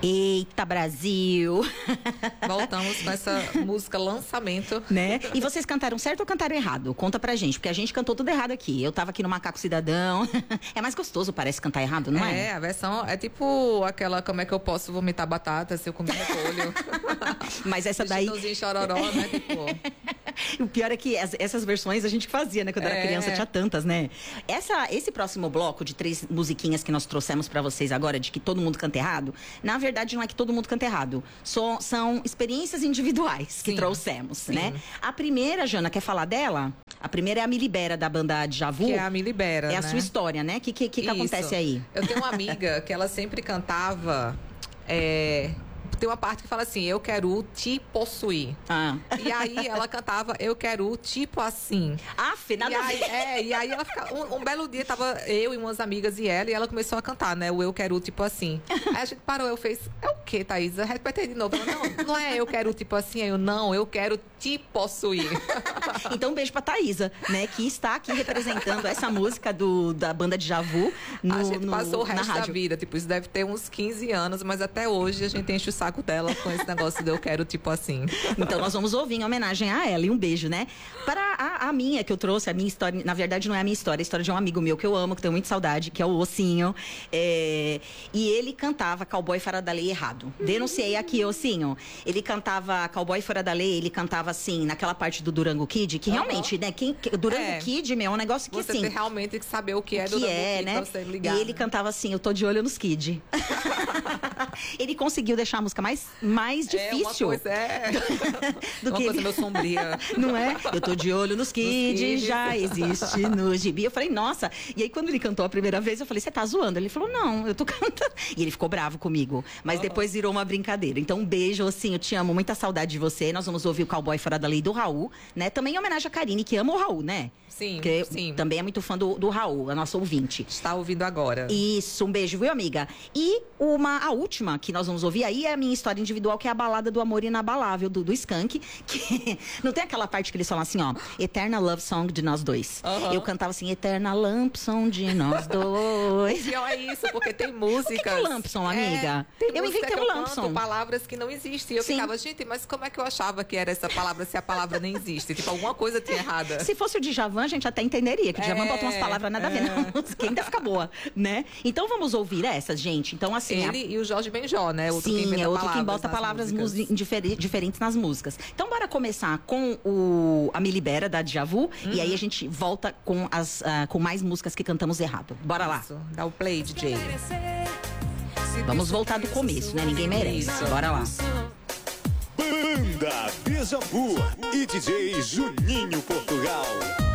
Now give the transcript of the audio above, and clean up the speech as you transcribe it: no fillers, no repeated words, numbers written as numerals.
Eita, Brasil! Voltamos com essa música lançamento. Né? E vocês cantaram certo ou cantaram errado? Conta pra gente, porque a gente cantou tudo errado aqui. Eu tava aqui no Macaco Cidadão. É mais gostoso, parece, cantar errado, não é? É, a versão é tipo aquela, como é que eu posso vomitar batata se eu comer repolho? Mas essa daí... Chitãozinho Chororó, né? Tipo... O pior é que essas versões a gente fazia, né? Quando era criança, tinha tantas, né? Esse próximo bloco de 3 musiquinhas que nós trouxemos pra vocês agora, de que todo mundo canta errado, na verdade não é que todo mundo canta errado. São experiências individuais que trouxemos, né? A primeira, Jana, quer falar dela? A primeira é a Me Libera, da banda Djavu. Que é a Me Libera, É a sua história, né? O que acontece aí? Eu tenho uma amiga que ela sempre cantava... Tem uma parte que fala assim, eu quero te possuir. E aí ela cantava, eu quero tipo assim. Nada a ver. E aí ela ficava, um belo dia tava eu e umas amigas e ela começou a cantar, né? O eu quero tipo assim. Aí a gente parou, eu fez, é o que, Thaísa? Repete aí de novo. Ela, não é eu quero tipo assim. Aí eu, não, eu quero te possuir. Então um beijo pra Thaísa, né? Que está aqui representando essa música da banda Djavu. A gente passou o resto da vida, tipo, isso deve ter uns 15 anos, mas até hoje a gente enche o saco dela com esse negócio de eu quero tipo assim. Então nós vamos ouvir em homenagem a ela, e um beijo, né? Para a minha, que eu trouxe, a minha história, na verdade não é a minha história, é a história de um amigo meu que eu amo, que tenho muita saudade, que é o Ossinho. E ele cantava Cowboy Fora da Lei errado. Denunciei aqui, Ossinho. Ele cantava Cowboy Fora da Lei, ele cantava assim, naquela parte do Durango Kid, que realmente, né? Durango Kid, meu, é um negócio que você assim... Você tem realmente que saber o que é Durango Kid, né? Pra você ligar. E ele cantava assim, eu tô de olho nos Kid. Ele conseguiu deixar a música mais difícil. Uma coisa, do uma que coisa meio sombria. Não é? Eu tô de olho nos Kids, já existe no gibi. Eu falei, nossa. E aí, quando ele cantou a primeira vez, eu falei, você tá zoando? Ele falou, não, eu tô cantando. E ele ficou bravo comigo. Mas depois virou uma brincadeira. Então, um beijo, assim, eu te amo. Muita saudade de você. Nós vamos ouvir o Cowboy Fora da Lei do Raul, né? Também em homenagem a Karine, que ama o Raul, né? Sim, porque sim. Também é muito fã do Raul, a nossa ouvinte. Está ouvindo agora. Isso, um beijo, viu, amiga? E a última que nós vamos ouvir aí é a minha história individual, que é a Balada do Amor Inabalável, do Skank. Que não tem aquela parte que eles falam assim, ó, Eterna Love Song de nós dois. Eu cantava assim, Eterna Lampson de nós dois. O pior é isso, porque tem músicas... O que é Lampson, amiga? Eu inventei o Lampson. Palavras que não existem. Eu ficava, gente, mas como é que eu achava que era essa palavra se a palavra nem existe? Tipo, alguma coisa tinha errada. Se fosse o Djavan, a gente até entenderia, que o Djavan bota umas palavras nada a ver na música, ainda fica boa, né? Então vamos ouvir essas, gente. Então, assim... Ele e o Jorge Benjó, né? Outro Sim, é outro que bota palavras diferentes nas músicas. Então, bora começar com a Me Libera, da Djavu, e aí a gente volta com mais músicas que cantamos errado. Bora lá. Dá o play, DJ. Vamos voltar do começo, né? Ninguém merece. Bora lá. Banda Djavu e DJ Juninho Portugal.